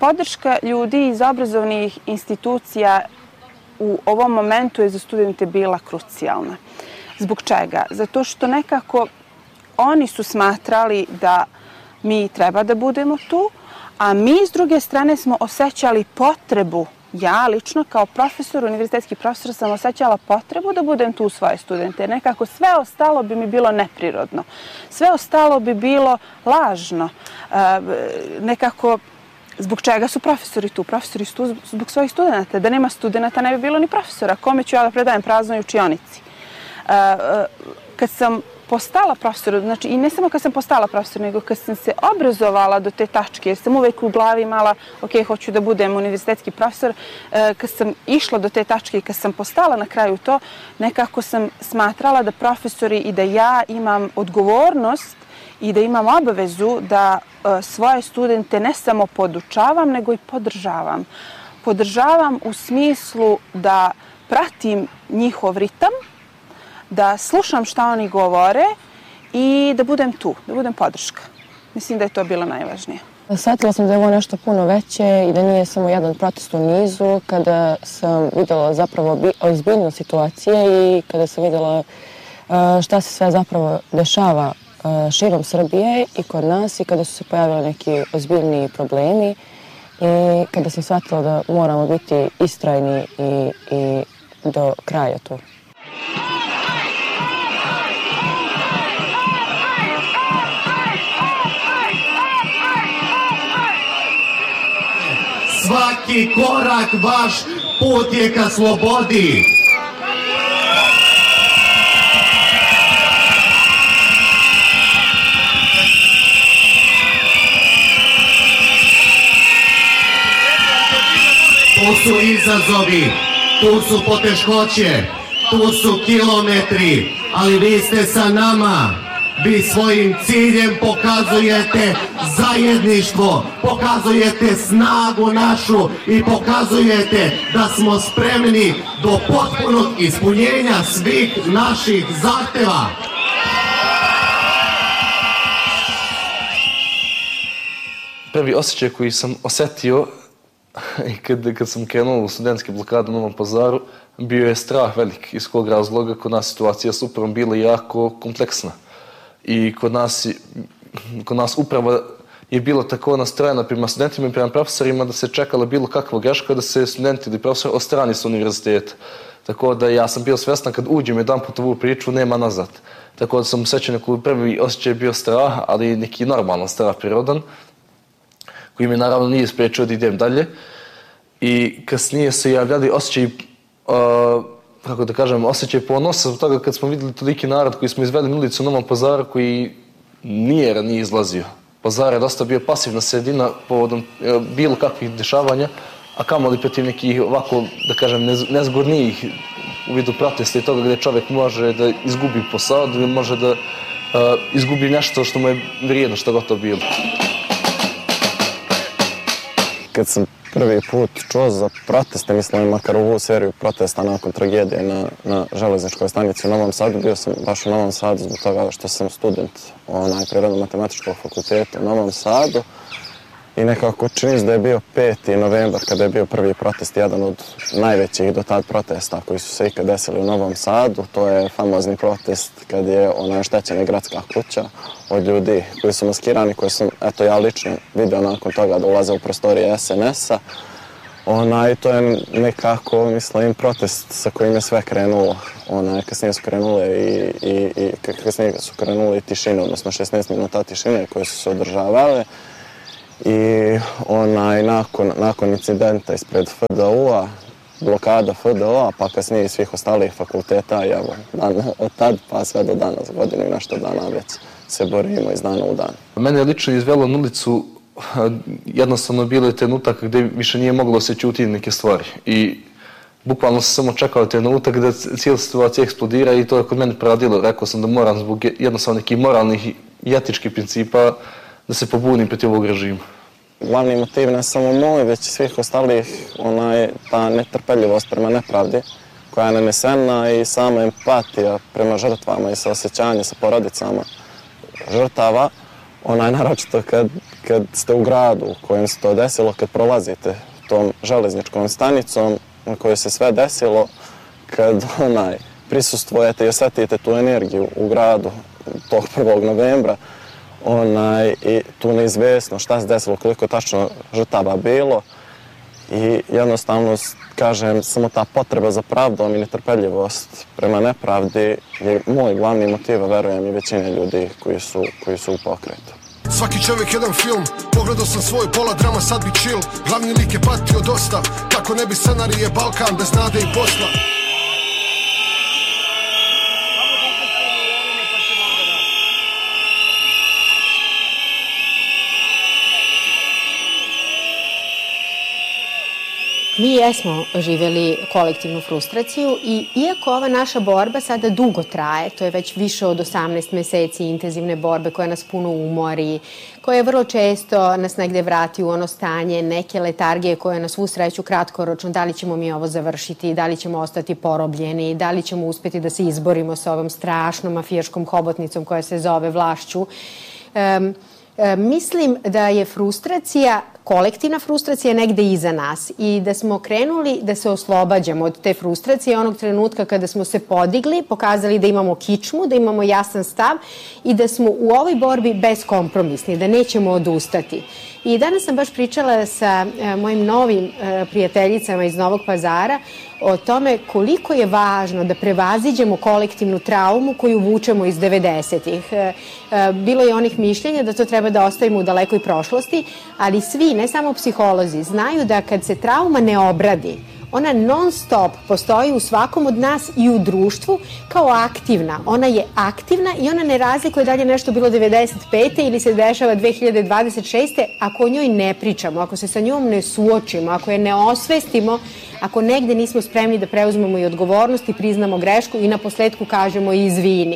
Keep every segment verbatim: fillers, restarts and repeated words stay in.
podrška ljudi iz obrazovnih institucija u ovom momentu je za studente bila krucijalna. Zbog čega? Zato što nekako oni su smatrali da mi treba da budemo tu, a mi s druge strane smo osjećali potrebu, ja lično kao profesor, univerzitetski profesor, sam osjećala potrebu da budem tu u svoje studente. Nekako sve ostalo bi mi bilo neprirodno. Sve ostalo bi bilo lažno. Nekako, zbog čega su profesori tu? Profesori su tu zbog svojih studenta. Da nema studenta ne bi bilo ni profesora. Kome ću ja da predajem praznoj učionici? Kad sam postala profesor, znači i ne samo kad sam postala profesor, nego kad sam se obrazovala do te tačke, jer sam uvek u glavi imala, ok, hoću da budem univerzitetski profesor, kad sam išla do te tačke i kad sam postala na kraju to, nekako sam smatrala da profesori i da ja imam odgovornost i da imam obavezu da svoje studente ne samo podučavam, nego i podržavam. Podržavam u smislu da pratim njihov ritam, da slušam šta oni govore i da budem tu, da budem podrška. Mislim da je to bilo najvažnije. Shvatila sam da je ovo nešto puno veće i da nije samo jedan protest u nizu, kada sam vidjela zapravo ozbiljnu situacije i kada sam vidjela šta se sve zapravo dešava širom Srbije i kod nas i kada su se pojavili neki ozbiljni problemi i kada sam shvatila da moramo biti istrajni i, i do kraja tu. Svaki korak vaš put je ka slobodi. Tu su izazovi, tu su poteškoće, tu su kilometri, ali vi ste sa nama. Vi svojim ciljem pokazujete zajedništvo, pokazujete snagu našu i pokazujete da smo spremni do potpunog ispunjenja svih naših zahteva. Prvi osjećaj koji sam osjetio kad, kad sam krenuo u studentske blokade u Novom Pazaru bio je strah velik, iz kog razloga kod nas situacija s upravom bila jako kompleksna. I kod nas, kod nas uprava je bilo tako nastrojena prema studentima i prema profesorima da se čekala bilo kakva greška da se studenti ili profesor ostrani sa univerziteta. Tako da ja sam bio svjestan kad uđem jedan put u ovu priču nema nazad. Tako da sam osjećao neki prvi osjećaj bio strah, ali neki normalan strah prirodan, koji mi naravno nije spriječio da idem dalje. I kasnije se javljali osjećaj, uh, kako da kažem, osjećaj ponosa zbog toga kad smo vidjeli toliki narod koji smo izveli na ulicu u Novom Pazaru koji nije ranije izlazio. Pazar je dosta bio pasivna sredina povodom bilo kakvih dešavanja, a kamoli protiv nekih ovako, da kažem, nezgodnijih u vidu protesta i toga gdje čovjek može da izgubi posao, da može da uh, izgubi nešto što mu je vrijedno, što god to bilo. Kad sam prvi put čuo za proteste, mislim, makar ovu seriju protesta nakon tragedije na, na železničkoj stanici u Novom Sadu, bio sam baš u Novom Sadu zbog toga što sam student onaj Prirodno-matematičkog fakulteta u Novom Sadu i nekako čini se da je bio peti novembar kada je bio prvi protest, jedan od najvećih do tad protesta koji su se ikad desili u Novom Sadu. To je famozni protest kad je ona oštećena gradska kuća od ljudi koji su maskirani, koji sam, eto ja lično vidio nakon toga da ulaze u prostorije es en es a. Onaj, to je nekako, mislim, protest sa kojim je sve krenulo. Onaj, kasnije su krenule i, i, i kasnije su krenule i tišine, odnosno šesnaest minuta tišine koje su se održavale. I onaj, nakon, nakon incidenta ispred F D U-a, blokada F D U-a, pa kasnije i svih ostalih fakulteta, evo, dan, od tad pa sve do danas, godinu i nešto dana već se borimo iz dana u dan. Mene je lično izvelo na ulicu, jednostavno bilo je trenutak gdje više nije moglo se čuti neke stvari. I bukvalno sam samo čekao trenutak da cijela situacija eksplodira i to je kod mene poradilo. Rekao sam da moram zbog jednostavno nekih moralnih i etičkih principa da se pobunim protiv ovog režima. Glavni motiv ne samo moj, već i svih ostalih, ona je ta netrpeljivost prema nepravdi koja je nanesena i sama empatija prema žrtvama i saosjećanje sa porodicama žrtava. onaj, naročito kad, kad ste u gradu u kojem se to desilo, kad prolazite tom železničkom stanicom na kojoj se sve desilo, kad onaj, prisustvujete i osjetite tu energiju u gradu tog prvog novembra, onaj, i tu neizvjesno šta se desilo, koliko tačno žrtava bilo i jednostavno, kažem, samo ta potreba za pravdom i netrpeljivost prema nepravdi je moj glavni motiv, verujem, i većine ljudi koji su, koji su u pokretu. Svaki čovjek jedan film, pogledao sam svoj pola drama, sad bi chill. Glavni lik je patio dosta, kako ne bi scenarije Balkan bez nade i posla. Mi jesmo živjeli kolektivnu frustraciju i iako ova naša borba sada dugo traje, to je već više od osamnaest meseci intenzivne borbe koja nas puno umori, koja vrlo često nas negde vrati u ono stanje neke letargije koje nas svu sreću kratkoročno, da li ćemo mi ovo završiti, da li ćemo ostati porobljeni, da li ćemo uspjeti da se izborimo sa ovom strašnom mafijaškom hobotnicom koja se zove vlašću. Um, E, mislim da je frustracija, kolektivna frustracija negde iza nas i da smo krenuli da se oslobađamo od te frustracije onog trenutka kada smo se podigli, pokazali da imamo kičmu, da imamo jasan stav i da smo u ovoj borbi beskompromisni, da nećemo odustati. I danas sam baš pričala sa e, mojim novim e, prijateljicama iz Novog Pazara o tome koliko je važno da prevaziđemo kolektivnu traumu koju vučemo iz devedesetih. E, e, bilo je onih mišljenja da to treba da ostavimo u dalekoj prošlosti, ali svi, ne samo psiholozi, znaju da kad se trauma ne obradi, ona non stop postoji u svakom od nas i u društvu kao aktivna. Ona je aktivna i ona ne razlikuje da li je nešto bilo devedeset pete ili se dešava dve hiljade dvadeset šeste ako o njoj ne pričamo, ako se sa njom ne suočimo, ako je ne osvestimo, ako negde nismo spremni da preuzmemo i odgovornost i priznamo grešku i na posledku kažemo i izvini.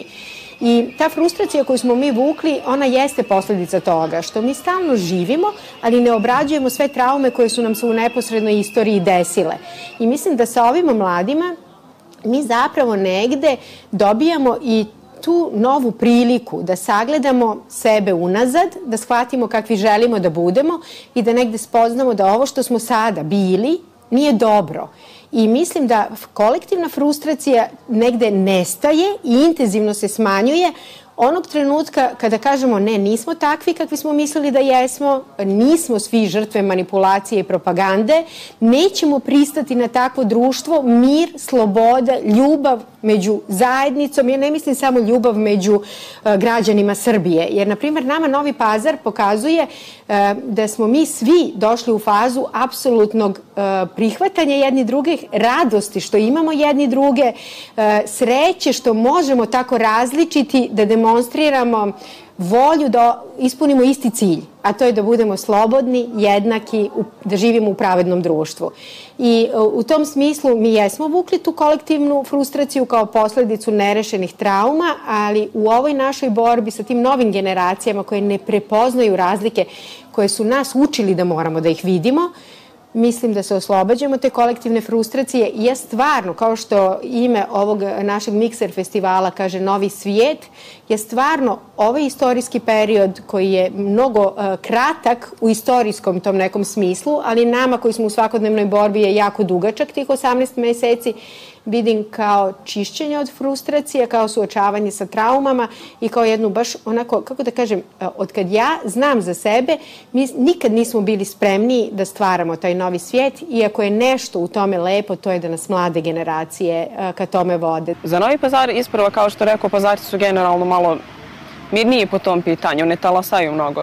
I ta frustracija koju smo mi vukli, ona jeste posljedica toga što mi stalno živimo, ali ne obrađujemo sve traume koje su nam se u neposrednoj istoriji desile. I mislim da sa ovim mladima mi zapravo negde dobijamo i tu novu priliku da sagledamo sebe unazad, da shvatimo kakvi želimo da budemo i da negde spoznamo da ovo što smo sada bili nije dobro. I mislim da kolektivna frustracija negde nestaje i intenzivno se smanjuje onog trenutka kada kažemo ne, nismo takvi kakvi smo mislili da jesmo, nismo svi žrtve manipulacije i propagande, nećemo pristati na takvo društvo, mir, sloboda, ljubav među zajednicom, ja ne mislim samo ljubav među uh, građanima Srbije, jer na primjer nama Novi Pazar pokazuje uh, da smo mi svi došli u fazu apsolutnog uh, prihvatanja jedni drugih, radosti što imamo jedni druge, uh, sreće što možemo tako različiti da demonstriramo volju da ispunimo isti cilj, a to je da budemo slobodni, jednaki, da živimo u pravednom društvu. I u tom smislu mi jesmo vukli tu kolektivnu frustraciju kao posledicu nerešenih trauma, ali u ovoj našoj borbi sa tim novim generacijama koje ne prepoznaju razlike koje su nas učili da moramo da ih vidimo, mislim da se oslobađamo te kolektivne frustracije i ja stvarno, kao što ime ovog našeg Mikser festivala kaže Novi svijet, je stvarno ovaj istorijski period koji je mnogo uh, kratak u istorijskom tom nekom smislu, ali nama koji smo u svakodnevnoj borbi je jako dugačak tih osamnaest meseci, vidim kao čišćenje od frustracije, kao suočavanje sa traumama i kao jednu baš onako, kako da kažem, od kad ja znam za sebe, mi nikad nismo bili spremni da stvaramo taj novi svijet, iako je nešto u tome lepo, to je da nas mlade generacije ka tome vode. Za Novi Pazar isprva, kao što rekao, Pazarci su generalno malo mirniji po tom pitanju, ne talasaju mnogo.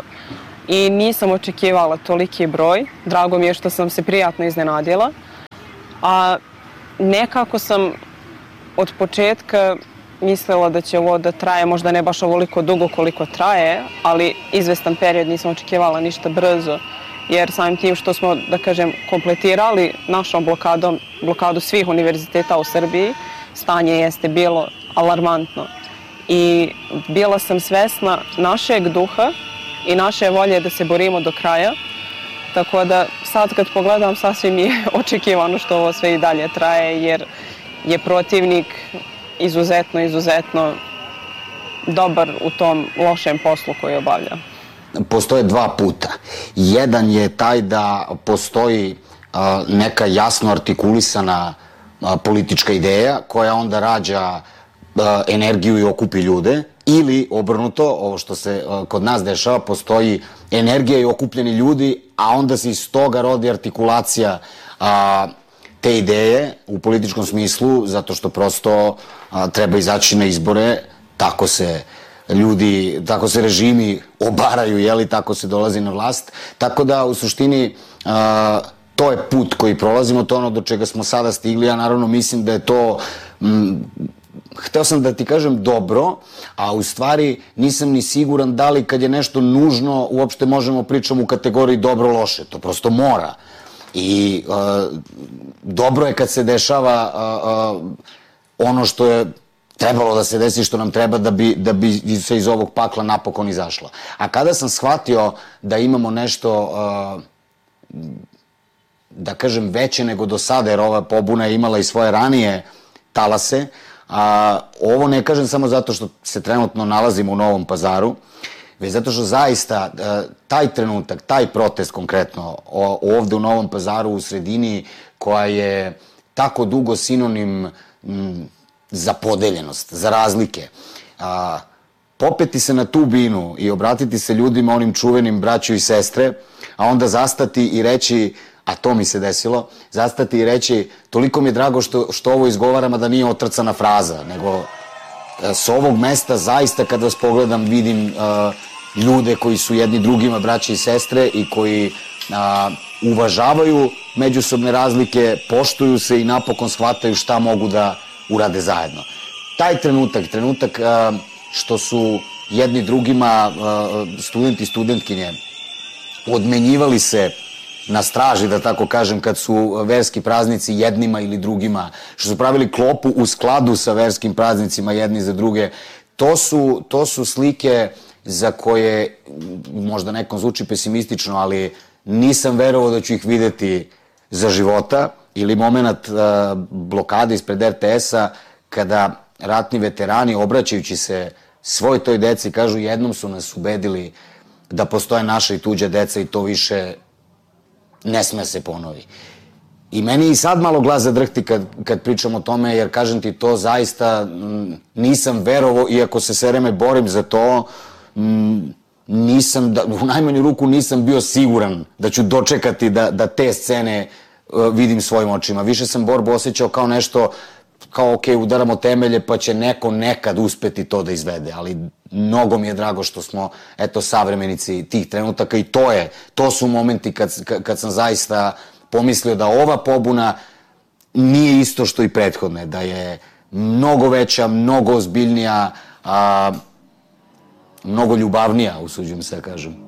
I nisam očekivala toliki broj, drago mi je što sam se prijatno iznenadila, a nekako sam od početka mislila da će ovo da traje, možda ne baš ovoliko dugo koliko traje, ali izvestan period, nisam očekivala ništa brzo, jer samim tim što smo, da kažem, kompletirali našom blokadom, blokadu svih univerziteta u Srbiji, stanje jeste bilo alarmantno. I bila sam svesna našeg duha i naše volje da se borimo do kraja. Tako da sad kad pogledam sasvim je očekivano što ovo sve i dalje traje jer je protivnik izuzetno, izuzetno dobar u tom lošem poslu koji obavlja. postoje dva puta. Jedan je taj da postoji neka jasno artikulisana politička ideja koja onda rađa energiju i okupi ljude, ili obrnuto, ovo što se kod nas dešava, postoji energija i okupljeni ljudi, a onda se iz toga rodi artikulacija te ideje u političkom smislu, zato što prosto treba izaći na izbore, tako se ljudi, tako se režimi obaraju, jeli, tako se dolazi na vlast. Tako da, u suštini, to je put koji prolazimo, to je ono do čega smo sada stigli. Ja naravno mislim da je to, hteo sam da ti kažem dobro, a u stvari nisam ni siguran da li kad je nešto nužno uopšte možemo pričamo u kategoriji dobro-loše, to prosto mora. I dobro je kad se dešava ono što je trebalo da se desi, što nam treba da bi, da bi se iz ovog pakla napokon izašla. A kada sam shvatio da imamo nešto, da kažem, veće nego do sada, jer ova pobuna je imala i svoje ranije talase, a ovo ne kažem samo zato što se trenutno nalazimo u Novom Pazaru, već zato što zaista taj trenutak, taj protest konkretno ovde u Novom Pazaru, u sredini koja je tako dugo sinonim za podeljenost, za razlike, popeti se na tu binu i obratiti se ljudima, onim čuvenim braću i sestre, a onda zastati i reći, a to mi se desilo, zastati i reći, toliko mi je drago što, što ovo izgovaram, a da nije otrcana fraza, nego s ovog mesta zaista kad vas pogledam vidim uh, ljude koji su jedni drugima braće i sestre i koji uh, uvažavaju međusobne razlike, poštuju se i napokon shvataju šta mogu da urade zajedno. Taj trenutak, trenutak uh, što su jedni drugima uh, studenti i studentkinje odmenjivali se na straži, da tako kažem, kad su verski praznici jednima ili drugima, što su pravili klopu u skladu sa verskim praznicima jedni za druge, to su, to su slike za koje možda nekom zvuči pesimistično, ali nisam verovao da ću ih videti za života, ili moment uh, blokade ispred er te es-a, kada ratni veterani, obraćajući se svoj toj deci, kažu jednom su nas ubedili da postoje naša i tuđa deca i to više ne sme se ponovi. I meni i sad malo glas zadrhti kad, kad pričam o tome, jer kažem ti to zaista m, nisam verovao, iako se sve vreme borim za to, m, nisam, da, u najmanju ruku nisam bio siguran da ću dočekati da, da te scene uh, vidim svojim očima. Više sam borbu osjećao kao nešto, kao ok, udaramo temelje pa će neko nekad uspeti to da izvede, ali mnogo mi je drago što smo, eto, savremenici tih trenutaka i to je, to su momenti kad, kad sam zaista pomislio da ova pobuna nije isto što i prethodne, da je mnogo veća, mnogo ozbiljnija, a, mnogo ljubavnija, usuđujem se da kažem.